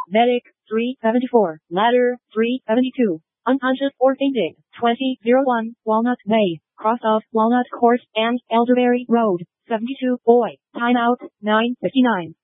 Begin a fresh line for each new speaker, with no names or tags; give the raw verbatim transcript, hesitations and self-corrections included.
Medic, three seventy-four. Ladder, three seventy-two. Unconscious or fainting, twenty oh one. Walnut Way, cross of Walnut Court and Elderberry Road, seventy-two. Boy, timeout, nine fifty-nine.